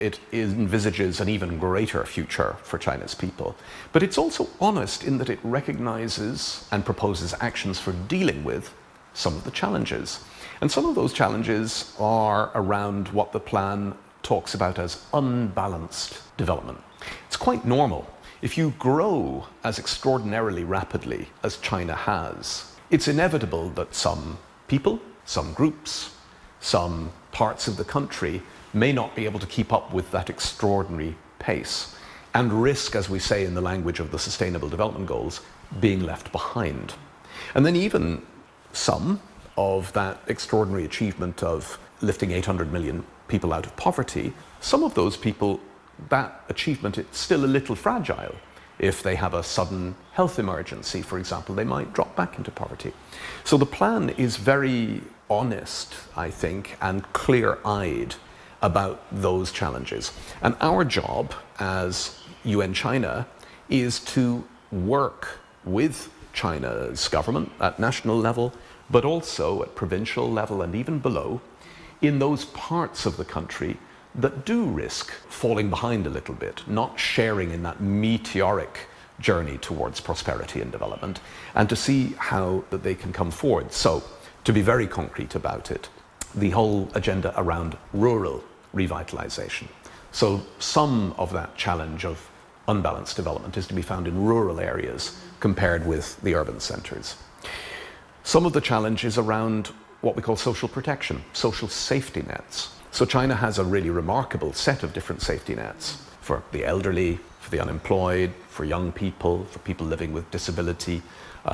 It envisages an even greater future for China's people. But it's also honest in that it recognizes and proposes actions for dealing with some of the challenges. And some of those challenges are around what the plan talks about as unbalanced development. It's quite normal. If you grow as extraordinarily rapidly as China has, it's inevitable that some people, some groups, some parts of the country may not be able to keep up with that extraordinary pace and risk, as we say in the language of the Sustainable Development Goals, being left behind. And then even some of that extraordinary achievement of lifting 800 million people out of poverty, some of those people, that achievement is still a little fragile. If they have a sudden health emergency, for example, they might drop back into poverty. So the plan is very honest, I think, and clear-eyed about those challenges. And our job as UN China is to work with China's government at national level, but also at provincial level and even below, in those parts of the country that do risk falling behind a little bit, not sharing in that meteoric journey towards prosperity and development, and to see how that they can come forward. So, to be very concrete about it, the whole agenda around rural revitalization. So some of that challenge of unbalanced development is to be found in rural areas compared with the urban centers. Some of the challenge is around what we call social protection, social safety nets. So China has a really remarkable set of different safety nets for the elderly, for the unemployed, for young people, for people living with disability,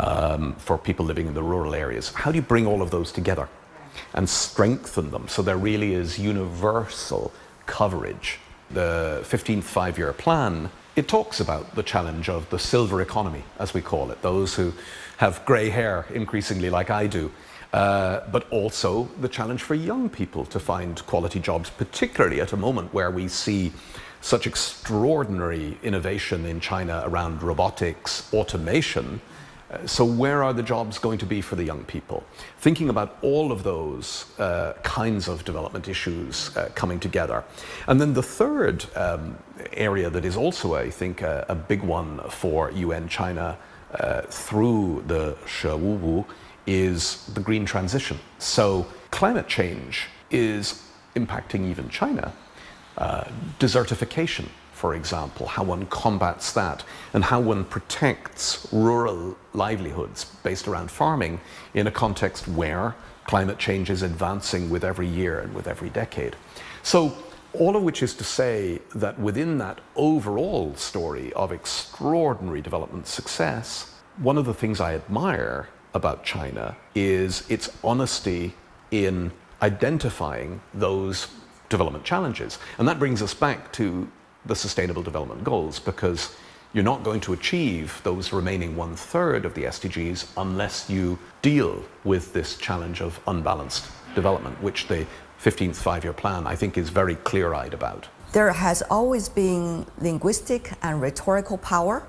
for people living in the rural areas. How do you bring all of those together and strengthen them so there really is universal coverage? The 15th five-year plan, it talks about the challenge of the silver economy, as we call it, those who have grey hair increasingly like I do, but also the challenge for young people to find quality jobs, particularly at a moment where we see such extraordinary innovation in China around robotics, automation. So where are the jobs going to be for the young people? Thinking about all of those kinds of development issues coming together. And then the third area that is also, I think, a big one for UN China through the Shewuwu is the green transition. So climate change is impacting even China. Desertification, for example, how one combats that and how one protects rural livelihoods based around farming in a context where climate change is advancing with every year and with every decade. So all of which is to say that within that overall story of extraordinary development success, one of the things I admire about China is its honesty in identifying those development challenges. And that brings us back to the Sustainable Development Goals, because you're not going to achieve those remaining 1/3 of the SDGs unless you deal with this challenge of unbalanced development, which the 15th five-year plan, I think, is very clear-eyed about. There has always been linguistic and rhetorical power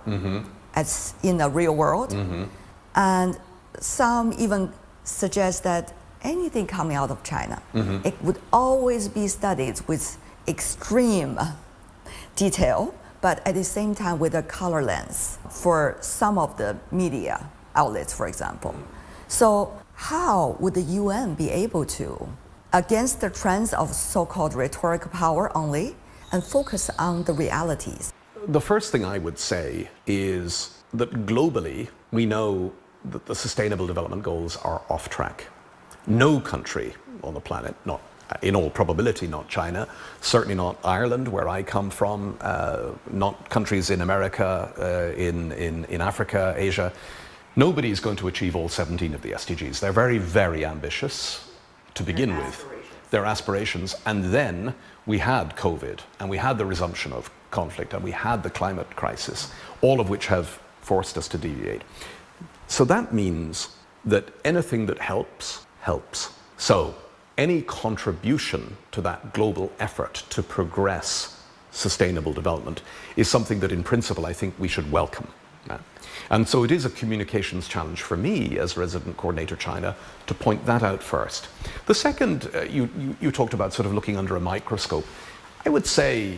as in the real world. And some even suggest that anything coming out of China, it would always be studied with extreme detail, but at the same time with a color lens for some of the media outlets, for example. So how would the UN be able to, against the trends of so-called rhetorical power only, and focus on the realities? The first thing I would say is that globally, we know that the Sustainable Development Goals are off track. No country on the planet, not in all probability not China, certainly not Ireland, where I come from, not countries in America, in Africa, Asia. Nobody is going to achieve all 17 of the SDGs. They're very, very ambitious to begin with. Their aspirations. And then we had COVID, and we had the resumption of conflict, and we had the climate crisis, all of which have forced us to deviate. So that means that anything that helps, helps. So any contribution to that global effort to progress sustainable development is something that in principle I think we should welcome. And so it is a communications challenge for me as resident coordinator China to point that out first. The second, you talked about sort of looking under a microscope. I would say